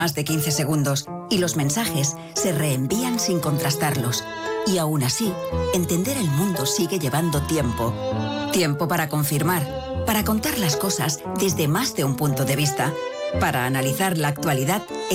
más de 15 segundos y los mensajes se reenvían sin contrastarlos. Y aún así, entender el mundo sigue llevando tiempo. Tiempo para confirmar, para contar las cosas desde más de un punto de vista, para analizar la actualidad